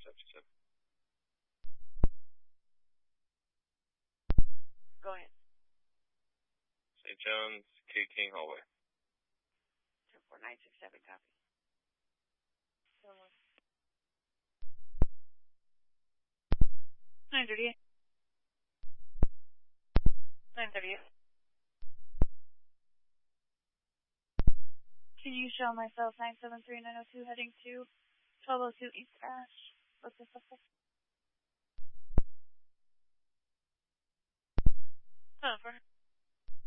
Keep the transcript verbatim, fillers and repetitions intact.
seventy-seven. Go ahead. Saint John's, K King Hallway. two four nine six seven, copy. nine thirty-eight. nine thirty-eight. Can you show myself nine seven three nine oh two heading to twelve oh two East Ash? What's the suspect? Oh, for